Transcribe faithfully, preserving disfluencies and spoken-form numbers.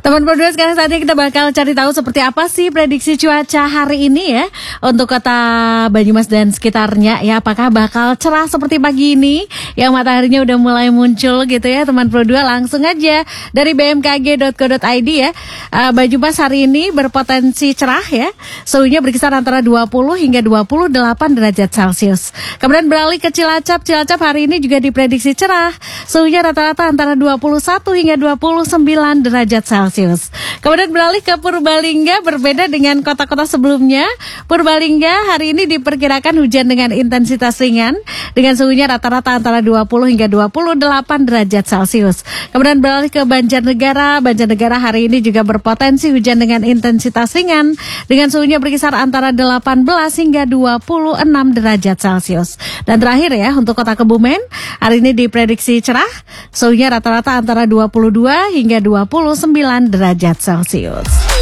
Teman berdua, sekarang saatnya kita bakal cari tahu seperti apa sih prediksi cuaca hari ini ya untuk kota Banyumas dan sekitarnya ya. Apakah bakal cerah seperti pagi ini yang mataharinya udah mulai muncul gitu ya teman berdua. Langsung aja dari b m k g dot co dot i d ya. uh, Banyumas hari ini berpotensi cerah ya. Suhunya berkisar antara dua puluh hingga dua puluh delapan derajat Celcius. Kemudian beralih ke Cilacap. Cilacap hari ini juga diprediksi cerah. Suhunya rata-rata antara dua puluh satu hingga dua puluh sembilan derajat Celcius. Kemudian beralih ke Purbalingga, berbeda dengan kota-kota sebelumnya. Purbalingga hari ini diperkirakan hujan dengan intensitas ringan dengan suhunya rata-rata antara dua puluh hingga dua puluh delapan derajat Celcius. Kemudian beralih ke Banjarnegara. Banjarnegara hari ini juga berpotensi hujan dengan intensitas ringan dengan suhunya berkisar antara delapan belas hingga dua puluh enam derajat Celcius. Dan terakhir ya untuk kota Kebumen, hari ini diprediksi cerah, suhunya rata-rata antara dua puluh dua hingga dua puluh sembilan derajat Celcius.